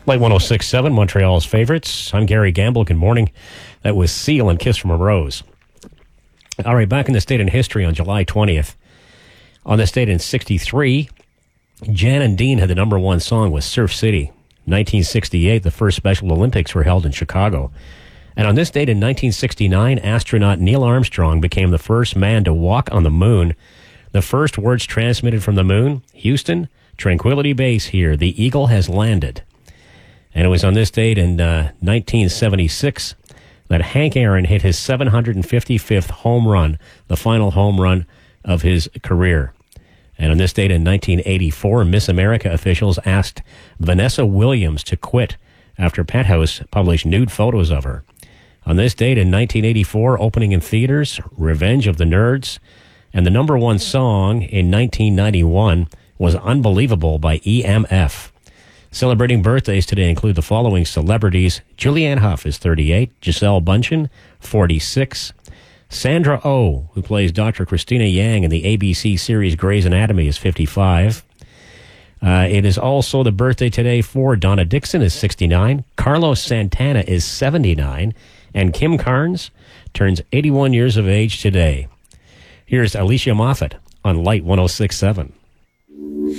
Light 106.7, Montreal's favorites. I'm Gary Gamble. Good morning. That was Seal and Kiss from a Rose. All right, back in this date in history on July 20th. On this date in 63, Jan and Dean had the number one song with Surf City. 1968, the first Special Olympics were held in Chicago. And on this date in 1969, astronaut Neil Armstrong became the first man to walk on the moon. The first words transmitted from the moon, Houston, Tranquility Base here. The Eagle has landed. And it was on this date in 1976 that Hank Aaron hit his 755th home run, the final home run of his career. And on this date in 1984, Miss America officials asked Vanessa Williams to quit after Penthouse published nude photos of her. On this date in 1984, opening in theaters, Revenge of the Nerds, and the number one song in 1991 was Unbelievable by EMF. Celebrating birthdays today include the following celebrities. Julianne Hough is 38, Gisele Bundchen, 46, Sandra Oh, who plays Dr. Christina Yang in the ABC series Grey's Anatomy, is 55. It is also the birthday today for Donna Dixon, is 69, Carlos Santana is 79, and Kim Carnes turns 81 years of age today. Here's Alicia Moffett on Light 106.7.